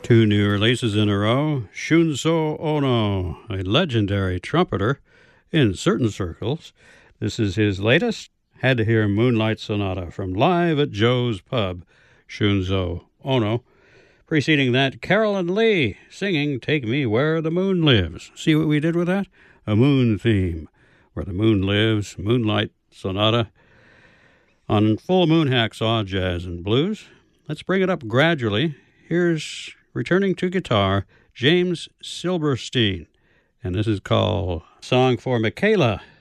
Two new releases in a row. Shunzo Ono, a legendary trumpeter in certain circles. This is his latest. Had to hear Moonlight Sonata from Live at Joe's Pub. Shunzo Ono. Preceding that, Carolyn Lee singing Take Me Where the Moon Lives. See what we did with that? A moon theme. Where the moon lives, Moonlight Sonata. On Full Moon Hacksaw Jazz and Blues. Let's bring it up gradually. Here's returning to guitar, James Silberstein. And this is called Song for Michaela.